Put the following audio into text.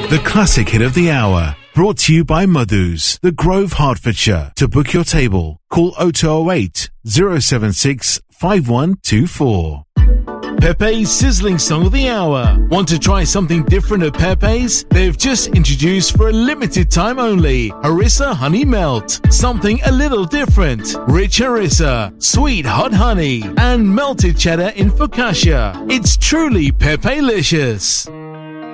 The classic hit of the hour, brought to you by Madhu's, The Grove, Hertfordshire. To book your table, call 0208 076 5124. Pepe's Sizzling Song of the Hour. Want to try something different at Pepe's? They've just introduced for a limited time only Harissa Honey Melt. Something a little different. Rich harissa, sweet hot honey, and melted cheddar in focaccia. It's truly Pepe-licious.